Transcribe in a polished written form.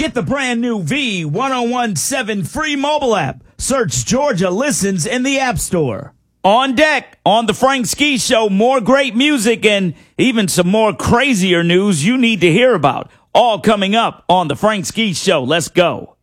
Get the brand new V1017 free mobile app. Search Georgia Listens in the App Store. On deck, on the Frank Ski Show, more great music and even some more crazier news you need to hear about. All coming up on the Frank Ski Show. Let's go.